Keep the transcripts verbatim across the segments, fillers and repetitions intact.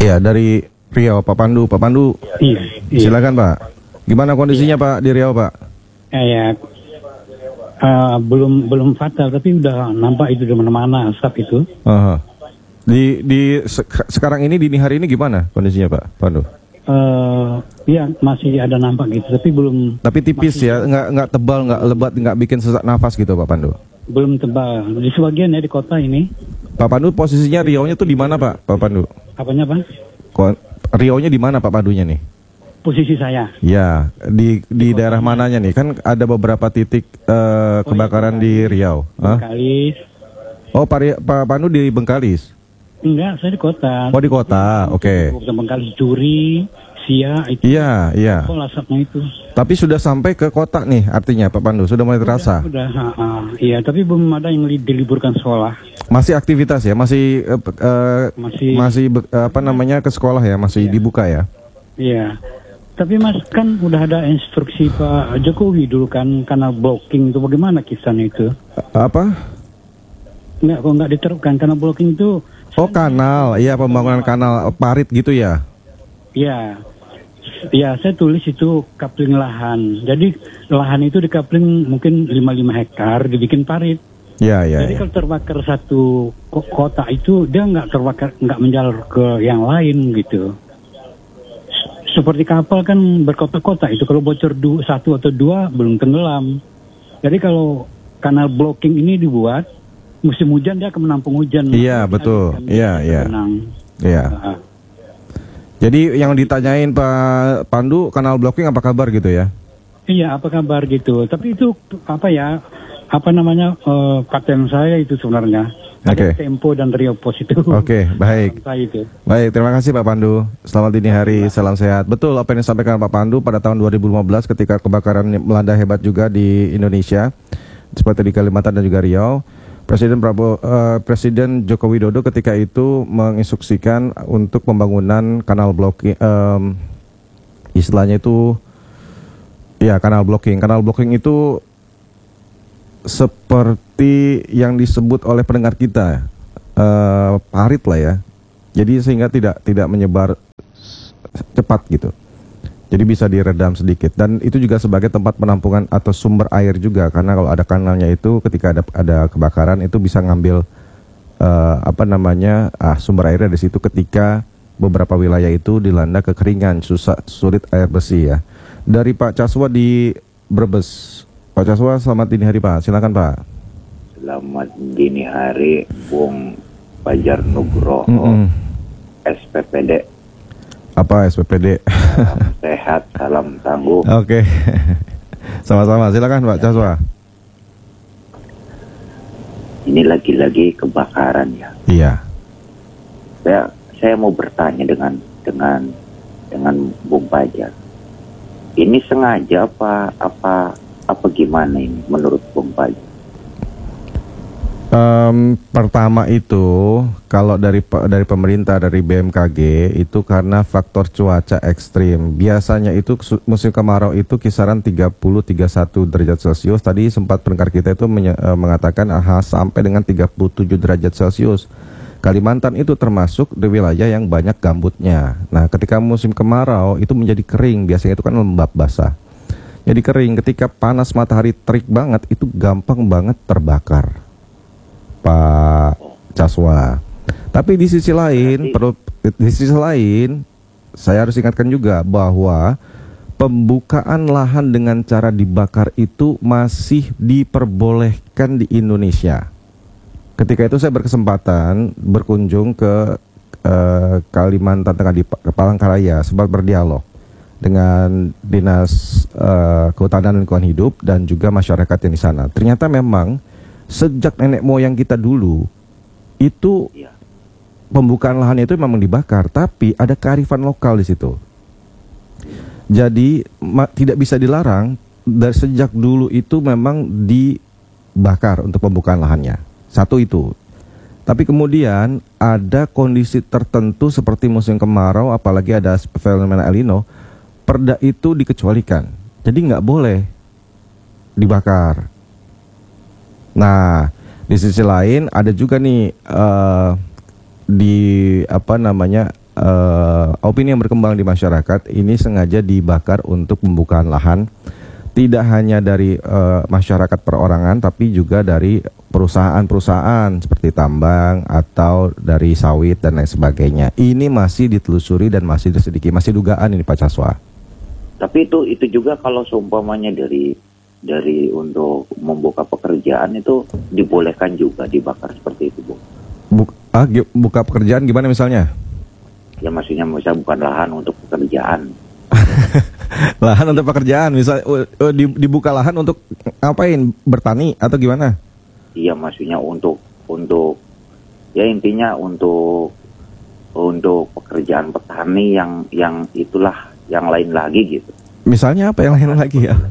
Iya, dari Riau, Pak Pandu. Pak Pandu, Iya, iya. silakan Pak. Gimana kondisinya Pak di Riau Pak? Kayak uh, belum belum fatal, tapi udah nampak itu di mana-mana asap itu. Aha. Di di se sekarang ini dini hari ini gimana kondisinya Pak Pandu? Uh, ya masih ada nampak gitu, tapi belum. Tapi tipis masih, ya, nggak nggak tebal, nggak lebat, nggak bikin sesak nafas gitu Pak Pandu? Belum tebal. Di sebagian ya di kota ini. Pak Pandu posisinya Riau-nya tuh di mana Pak? Pak Pandu? Apanya Pak? Ko Riau-nya di mana Pak Pandunya nih? Posisi saya. Ya, di di daerah mananya nih? Kan ada beberapa titik uh, kebakaran oh, iya, di Riau. Bengkalis. Huh? Oh, Pak, Pak Pandu di Bengkalis? Enggak, saya di kota. Oh, di kota, oke. Okay. Bengkalis, Juri, Sia, itu. Iya, iya. Oh, asapnya itu. Tapi sudah sampai ke kota nih, artinya Pak Pandu, sudah mulai terasa? Sudah, sudah. Uh, uh, iya, tapi belum ada yang li diliburkan sekolah. Masih aktivitas ya, masih uh, uh, masih, masih uh, apa namanya ke sekolah ya, masih iya, dibuka ya? Iya. Tapi Mas, kan udah ada instruksi Pak Jokowi dulu kan, kanal blocking itu bagaimana kisahnya itu? Apa? Enggak, kok nggak diterapkan kanal blocking itu? Oh, kanal, iya, pembangunan kanal parit gitu ya? Iya. Ya, saya tulis itu coupling lahan. Jadi lahan itu di coupling mungkin lima puluh lima hektar dibikin parit. Ya, ya. Jadi ya. kalau terbakar satu kota itu dia nggak terbakar, nggak menjalar ke yang lain gitu. Seperti kapal kan berkota-kota itu, kalau bocor du satu atau dua belum tenggelam. Jadi kalau kanal blocking ini dibuat, musim hujan dia akan menampung hujan. Iya, betul. Iya, iya. Iya. Uh, Jadi yang ditanyain Pak Pandu, kanal blocking apa kabar gitu ya? Iya, apa kabar gitu. Tapi itu apa ya? Apa namanya? Uh, paten saya itu sebenarnya. Oke. Okay. Tempo dan Rio Pos itu. Oke, okay, baik. Itu. Baik, terima kasih Pak Pandu. Selamat dini hari, salam sehat. Betul apa yang disampaikan Pak Pandu pada tahun dua ribu lima belas ketika kebakaran melanda hebat juga di Indonesia, seperti di Kalimantan dan juga Riau. Presiden Prabowo, uh, Presiden Joko Widodo ketika itu menginstruksikan untuk pembangunan kanal blocking, um, istilahnya itu, ya kanal blocking. Kanal blocking itu seperti yang disebut oleh pendengar kita, uh, parit lah ya. Jadi sehingga tidak tidak menyebar cepat gitu. Jadi bisa diredam sedikit, dan itu juga sebagai tempat penampungan atau sumber air juga, karena kalau ada kanalnya itu ketika ada ada kebakaran itu bisa ngambil uh, apa namanya ah, sumber airnya di situ ketika beberapa wilayah itu dilanda kekeringan, susah sulit air bersih ya. Dari Pak Caswa di Brebes, Pak Caswa, selamat dini hari Pak, silakan Pak. Selamat dini hari Bung Fajar Nugroho, mm -hmm. S P P D. Apa S P P D? Salam sehat, salam tangguh. Oke, sama-sama. Silakan Pak Caswa. Ini lagi-lagi kebakaran ya. Iya. Saya saya mau bertanya dengan dengan dengan Bung Fajar. Ini sengaja apa apa apa gimana ini menurut Bung Fajar? Um, pertama itu kalau dari dari pemerintah, dari B M K G itu karena faktor cuaca ekstrim. Biasanya itu musim kemarau itu kisaran tiga puluh sampai tiga puluh satu derajat Celcius. Tadi sempat pendengar kita itu menye, uh, mengatakan aha, sampai dengan tiga puluh tujuh derajat Celcius. Kalimantan itu termasuk di wilayah yang banyak gambutnya. Nah, ketika musim kemarau itu menjadi kering. Biasanya itu kan lembab basah. Jadi kering, ketika panas matahari terik banget itu gampang banget terbakar, Pak Caswa. Tapi di sisi lain, perlu di sisi lain, saya harus ingatkan juga bahwa pembukaan lahan dengan cara dibakar itu masih diperbolehkan di Indonesia. Ketika itu saya berkesempatan berkunjung ke uh, Kalimantan Tengah di Palangkaraya, sempat berdialog dengan Dinas uh, Kehutanan dan Lingkungan Hidup dan juga masyarakat yang di sana. Ternyata memang sejak nenek moyang kita dulu itu pembukaan lahan itu memang dibakar, tapi ada kearifan lokal di situ. Jadi tidak bisa dilarang, dari sejak dulu itu memang dibakar untuk pembukaan lahannya. Satu itu. Tapi kemudian ada kondisi tertentu seperti musim kemarau, apalagi ada fenomena El Nino, perda itu dikecualikan. Jadi nggak boleh dibakar. Nah, di sisi lain ada juga nih uh, di apa namanya uh, opini yang berkembang di masyarakat ini sengaja dibakar untuk pembukaan lahan, tidak hanya dari uh, masyarakat perorangan tapi juga dari perusahaan-perusahaan seperti tambang atau dari sawit dan lain sebagainya. Ini masih ditelusuri dan masih diselidiki, masih dugaan ini Pak Caswa. Tapi itu itu juga kalau seumpamanya dari dari untuk membuka pekerjaan itu dibolehkan juga dibakar seperti itu, Bu. Buk, ah, buka pekerjaan gimana misalnya? Ya maksudnya misalnya bukan lahan untuk pekerjaan. Lahan untuk pekerjaan, misal uh, uh, dibuka lahan untuk ngapain? Bertani atau gimana? Iya, maksudnya untuk untuk ya intinya untuk untuk pekerjaan petani yang yang itulah yang lain lagi gitu. Misalnya apa yang lain lagi ya?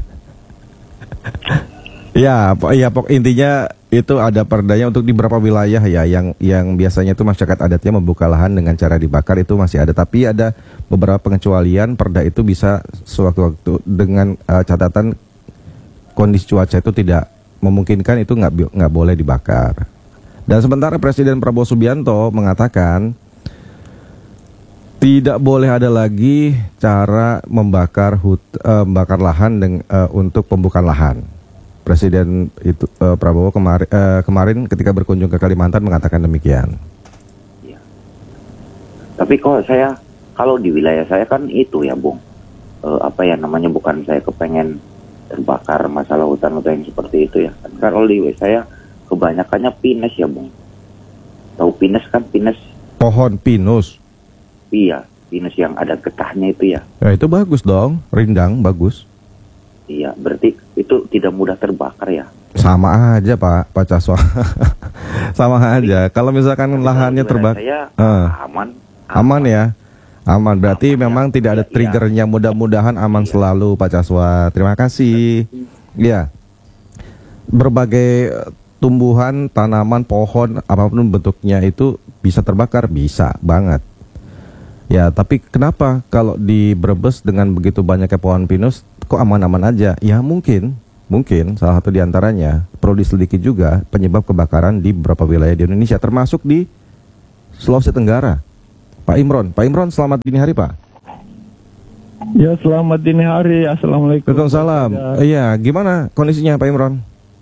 Ya, ya pok intinya itu ada perdanya untuk di beberapa wilayah ya yang yang biasanya itu masyarakat adatnya membuka lahan dengan cara dibakar itu masih ada, tapi ada beberapa pengecualian perda itu bisa sewaktu-waktu dengan uh, catatan kondisi cuaca itu tidak memungkinkan itu nggak nggak boleh dibakar. Dan sementara Presiden Prabowo Subianto mengatakan tidak boleh ada lagi cara membakar hut, uh, membakar lahan deng, uh, untuk pembukaan lahan. Presiden itu uh, Prabowo kemari, uh, kemarin ketika berkunjung ke Kalimantan mengatakan demikian. Ya. Tapi kok saya kalau di wilayah saya kan itu ya, Bung. Uh, apa ya namanya, bukan saya kepengen terbakar masalah hutan-hutan yang seperti itu ya. Kalau di wilayah saya kebanyakannya pinus ya, Bung. Tahu pinus kan, pinus? Pohon pinus. Iya, pinus yang ada getahnya itu ya. Ya itu bagus dong, rindang bagus. Iya, berarti itu tidak mudah terbakar ya. Sama aja Pak, Pak Caswa. Sama aja. Kalau misalkan Tapi lahannya terbakar, uh, aman, aman. Aman ya. Aman, berarti aman, memang ya. tidak ada Ya, triggernya. ya. Mudah-mudahan aman ya. selalu Pak Caswa. Terima kasih. Ya. Berbagai tumbuhan, tanaman, pohon, apapun bentuknya itu bisa terbakar, bisa banget. Ya, tapi kenapa kalau di Brebes dengan begitu banyaknya pohon pinus kok aman-aman aja? Ya mungkin, mungkin salah satu diantaranya perlu diselidiki juga penyebab kebakaran di beberapa wilayah di Indonesia, termasuk di Sulawesi Tenggara. Pak Imron, Pak Imron, selamat dini hari Pak. Ya, selamat dini hari. Assalamualaikum. Waalaikumsalam. Iya, gimana kondisinya Pak Imron?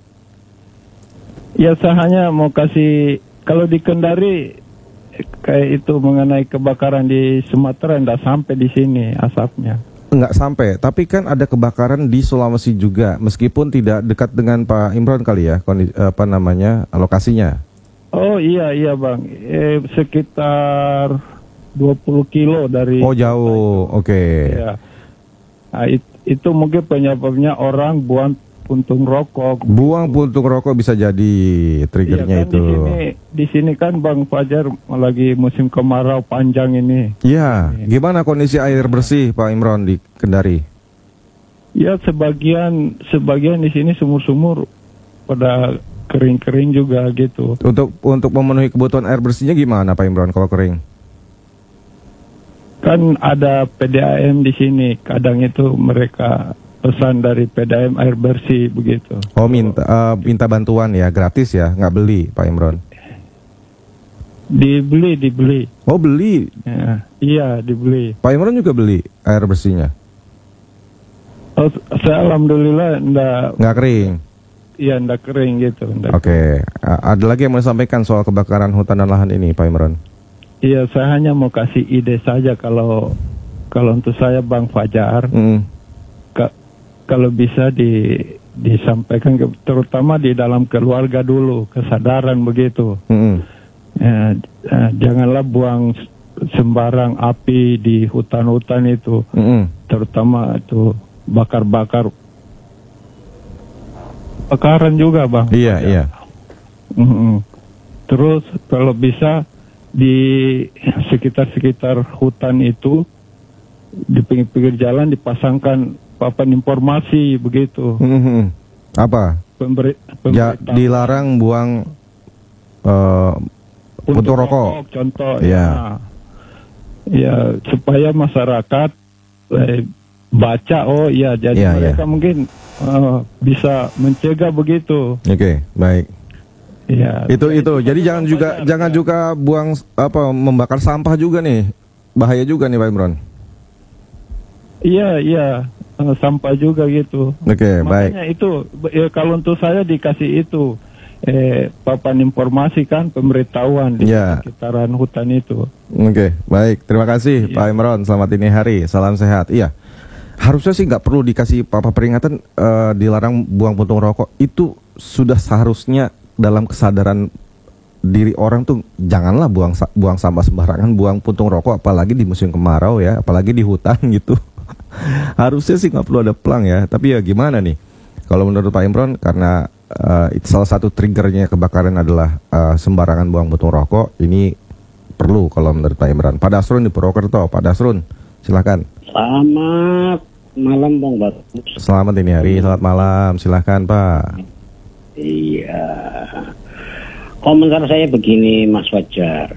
Ya, saya hanya mau kasih, kalau di Kendari kayak itu mengenai kebakaran di Sumatera enggak sampai di sini asapnya. Enggak sampai, tapi kan ada kebakaran di Sulawesi juga, meskipun tidak dekat dengan Pak Imron kali ya, kondisi, apa namanya, lokasinya. Oh iya, iya Bang, eh, sekitar dua puluh kilo dari... Oh jauh, oke. Okay. Ya. Nah, it, itu mungkin penyebabnya orang buang puntung rokok. Buang puntung rokok bisa jadi triggernya. Iya kan, itu. Di sini, di sini kan Bang Fajar lagi musim kemarau panjang ini. Iya, gimana kondisi air bersih Pak Imron di Kendari? Ya sebagian sebagian di sini sumur-sumur pada kering-kering juga gitu. Untuk untuk memenuhi kebutuhan air bersihnya gimana Pak Imron kalau kering? Kan ada P D A M di sini, kadang itu mereka pesan dari P D A M air bersih begitu. Oh minta uh, minta bantuan ya, gratis ya, nggak beli Pak Imron? Dibeli, dibeli. Oh beli? Ya, iya dibeli. Pak Imron juga beli air bersihnya? Oh, saya alhamdulillah ndak. Nggak kering? Iya ndak kering gitu. Oke, okay. uh, ada lagi yang mau disampaikan soal kebakaran hutan dan lahan ini Pak Imron? Iya, saya hanya mau kasih ide saja kalau kalau untuk saya Bang Fajar. Mm. Kalau bisa di, disampaikan ke, terutama di dalam keluarga dulu, kesadaran begitu. Mm-hmm. ya, eh, janganlah buang sembarang api di hutan-hutan itu, mm-hmm. terutama itu bakar-bakar bakaran juga Bang. Iya iya. Mm-hmm. Terus kalau bisa di sekitar-sekitar hutan itu di pinggir-pinggir jalan dipasangkan papan informasi begitu. Mm-hmm. Apa? Pemberi, ya, dilarang buang uh, puntung rokok. rokok. Contoh. Ya. Nah, ya supaya masyarakat eh, baca. Oh iya, jadi ya, mereka ya. mungkin uh, bisa mencegah begitu. Oke, okay, baik. Ya, itu itu. Jadi jangan juga wajar, jangan ya. juga buang apa membakar sampah juga nih. Bahaya juga nih Pak Imron. Iya, iya, eh, sampah juga gitu. Oke, baik. Makanya itu ya, kalau untuk saya dikasih itu eh, papan informasi kan pemberitahuan di Ya. sekitaran hutan itu. Oke, baik. Terima kasih Iya. Pak Imron. Selamat dini hari. Salam sehat. Iya. Harusnya sih nggak perlu dikasih papan peringatan eh, dilarang buang puntung rokok. Itu sudah seharusnya dalam kesadaran diri orang tuh janganlah buang sa- buang sampah sembarangan, buang puntung rokok apalagi di musim kemarau ya, apalagi di hutan gitu. Harusnya sih nggak perlu ada pelang ya. Tapi ya gimana nih? Kalau menurut Pak Imron karena uh, itu salah satu triggernya kebakaran adalah uh, sembarangan buang puntung rokok, ini perlu kalau menurut Pak Imron. Pak Dasrun di Purwokerto, Pak Dasrun, silakan. Selamat malam Bang Bagus. Selamat ini hari, selamat malam, silakan Pak. Iya. Komentar saya begini Mas Fajar.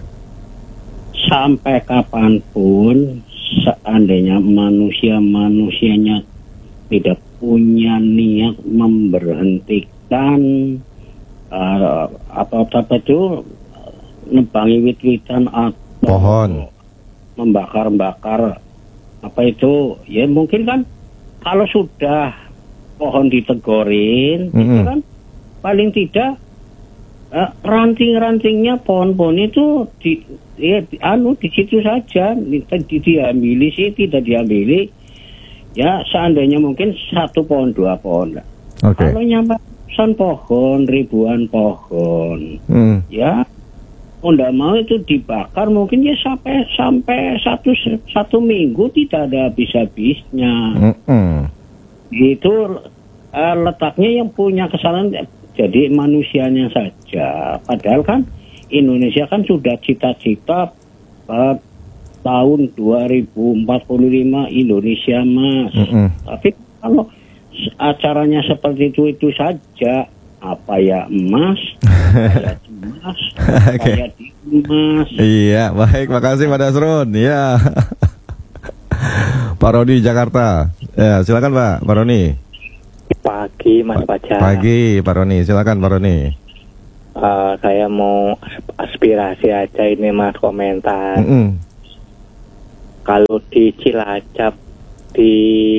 Sampai kapanpun seandainya manusia-manusianya tidak punya niat memberhentikan uh, apa-apa itu nebangi wit-witan atau Pohon. membakar-bakar apa itu, ya mungkin kan kalau sudah pohon ditegorin, Mm-mm. itu kan paling tidak eh, ranting-rantingnya pohon-pohon itu di, ya, di, anu di situ saja, di, di, diambil sih tidak diambil, ya seandainya mungkin satu pohon dua pohon lah. Oke. Kalau nyampe ratusan pohon, ribuan pohon, Hmm. ya oh nggak mau itu dibakar mungkin ya sampai sampai satu satu minggu tidak ada habis-habisnya. Mm-mm. Itu uh, letaknya yang punya kesalahan jadi manusianya saja. Padahal kan Indonesia kan sudah cita-cita uh, tahun dua ribu empat puluh lima Indonesia Mas. Mm-mm. Tapi kalau acaranya seperti itu itu saja, apa ya emas, apa ya emas, apa Oke. ya emas. Iya, baik, makasih Pak Dasrun. Iya. Pak Roni Jakarta. Ya, silakan Pak, Pak Roni. Pagi Mas Fajar. Pagi Pak Roni, silakan Pak Roni. Eh, saya mau aspirasi aja ini Mas komentar. Mm-mm. Kalau di Cilacap, di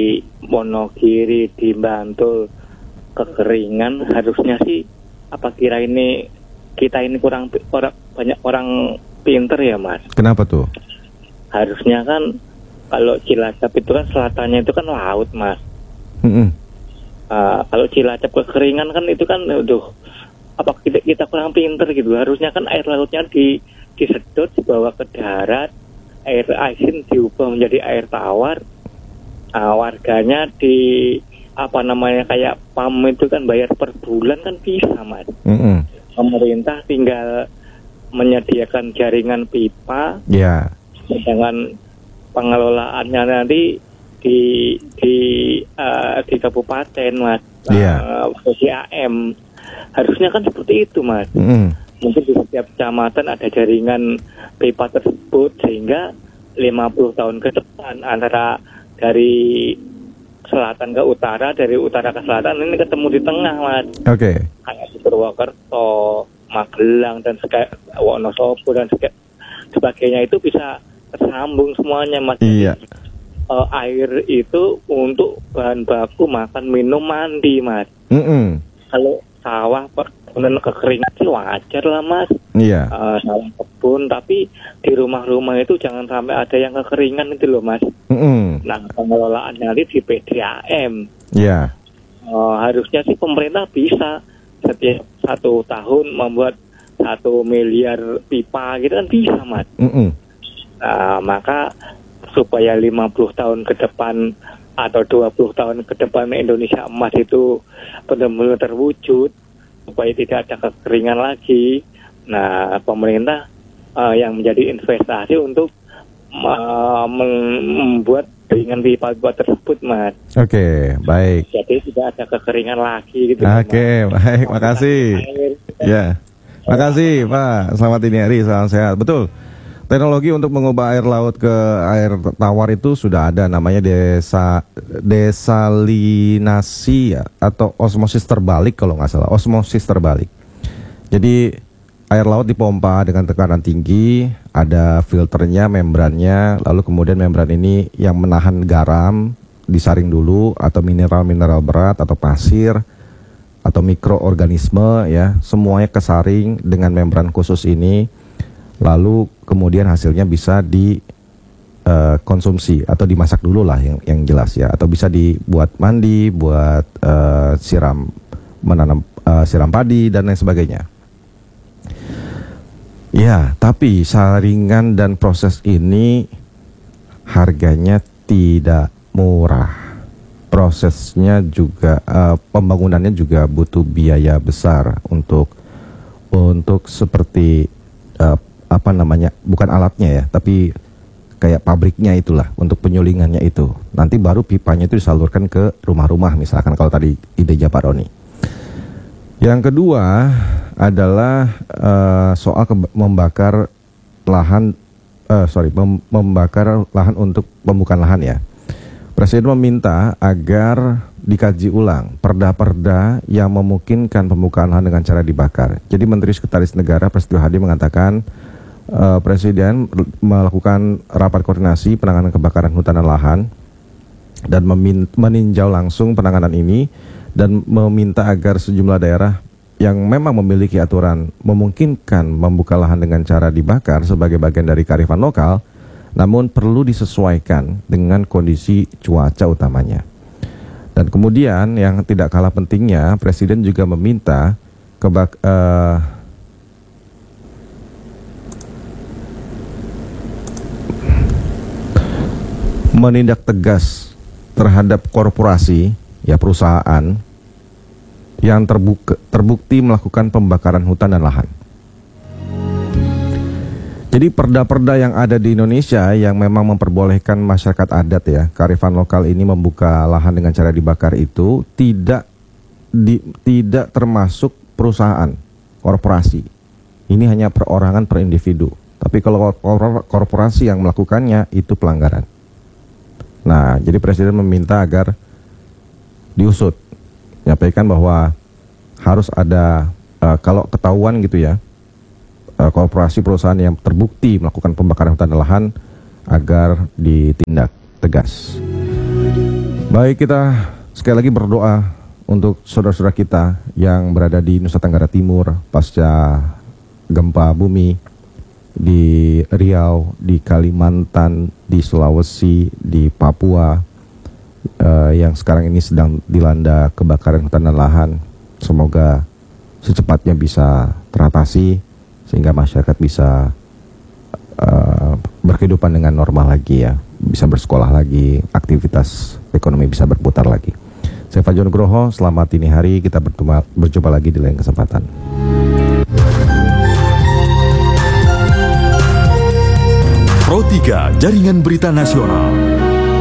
Wonogiri, di Bantul kekeringan, harusnya sih apa kira ini kita ini kurang pi- orang banyak orang pinter ya Mas. Kenapa tuh? Harusnya kan kalau Cilacap itu kan selatannya itu kan laut Mas. Mm-mm. Uh, kalau Cilacap kekeringan kan itu kan aduh apa kita, kita kurang pinter gitu. Harusnya kan air lautnya di disedot dibawa ke darat, air asin diubah menjadi air tawar. Uh, warganya di apa namanya kayak P A M itu kan bayar per bulan kan bisa Mas. Mm-mm. Pemerintah tinggal menyediakan jaringan pipa, Ya. sedangkan pengelolaannya nanti di di uh, di kabupaten Mas. Iya. Uh, D A M harusnya kan seperti itu Mas. Mm-mm. Mungkin di setiap kecamatan ada jaringan pipa tersebut sehingga lima puluh tahun ke depan antara dari selatan ke utara, dari utara ke selatan ini ketemu di tengah Mas. Oke. Kayak di Purwokerto, Magelang dan seka- Wonosobo dan seka- sebagainya itu bisa tersambung semuanya Mas. Iya. Uh, air itu untuk bahan baku makan, minum, mandi Mas. Mm-mm. Kalau sawah perkebunan kekeringan sih wajar lah Mas. Iya. Uh, sawah kebun, tapi di rumah-rumah itu jangan sampai ada yang kekeringan itu loh Mas. Mm-mm. Nah pengelolaan nanti di P D A M. Iya. Uh, harusnya sih pemerintah bisa setiap satu tahun membuat satu miliar pipa gitu kan bisa Mas. Mm-mm. Nah, maka supaya lima puluh tahun ke depan atau dua puluh tahun ke depan Indonesia emas itu benar-benar terwujud, supaya tidak ada kekeringan lagi. Nah, pemerintah uh, yang menjadi investasi untuk uh, membuat jaringan pipa-pipa tersebut, Mas. Oke, baik. Jadi tidak ada kekeringan lagi gitu. Oke, baik, makasih. Ya. Makasih, Pak. Selamat dini hari, salam sehat. Betul. Teknologi untuk mengubah air laut ke air tawar itu sudah ada, namanya desa desalinasi ya, atau osmosis terbalik kalau nggak salah, osmosis terbalik. Jadi air laut dipompa dengan tekanan tinggi, ada filternya, membrannya, lalu kemudian membran ini yang menahan garam disaring dulu, atau mineral-mineral berat atau pasir atau mikroorganisme ya, semuanya kesaring dengan membran khusus ini, lalu kemudian hasilnya bisa dikonsumsi uh, atau dimasak dulu lah yang yang jelas ya, atau bisa dibuat mandi, buat uh, siram menanam uh, siram padi dan lain sebagainya. Ya, tapi saringan dan proses ini harganya tidak murah. Prosesnya juga, uh, pembangunannya juga butuh biaya besar untuk untuk seperti uh, apa namanya, bukan alatnya ya, tapi kayak pabriknya itulah, untuk penyulingannya itu. Nanti baru pipanya itu disalurkan ke rumah-rumah, misalkan kalau tadi idenya Pak Roni. Yang kedua adalah uh, soal membakar lahan, uh, sorry, mem membakar lahan untuk pembukaan lahan ya. Presiden meminta agar dikaji ulang perda-perda yang memungkinkan pembukaan lahan dengan cara dibakar. Jadi Menteri Sekretaris Negara Prasetyo Hadi mengatakan uh, Presiden melakukan rapat koordinasi penanganan kebakaran hutan dan lahan dan meninjau langsung penanganan ini, dan meminta agar sejumlah daerah yang memang memiliki aturan memungkinkan membuka lahan dengan cara dibakar sebagai bagian dari kearifan lokal, namun perlu disesuaikan dengan kondisi cuaca utamanya. Dan kemudian yang tidak kalah pentingnya, Presiden juga meminta kebak uh, menindak tegas terhadap korporasi ya, perusahaan yang terbukti, terbukti melakukan pembakaran hutan dan lahan. Jadi perda-perda yang ada di Indonesia yang memang memperbolehkan masyarakat adat ya, kearifan lokal ini membuka lahan dengan cara dibakar itu tidak di, tidak termasuk perusahaan, korporasi. Ini hanya perorangan, per individu. Tapi kalau korporasi yang melakukannya itu pelanggaran. Nah, jadi Presiden meminta agar diusut, menyampaikan bahwa harus ada uh, kalau ketahuan gitu ya, uh, korporasi perusahaan yang terbukti melakukan pembakaran hutan dan lahan agar ditindak tegas. Baik, kita sekali lagi berdoa untuk saudara-saudara kita yang berada di Nusa Tenggara Timur pasca gempa bumi, di Riau, di Kalimantan, di Sulawesi, di Papua, uh, yang sekarang ini sedang dilanda kebakaran hutan dan lahan. Semoga secepatnya bisa teratasi sehingga masyarakat bisa uh, berkehidupan dengan normal lagi ya, bisa bersekolah lagi, aktivitas ekonomi bisa berputar lagi. Saya Fajar Nugroho, selamat dini hari, kita berjumpa, berjumpa lagi di lain kesempatan. Pro tiga Jaringan Berita Nasional.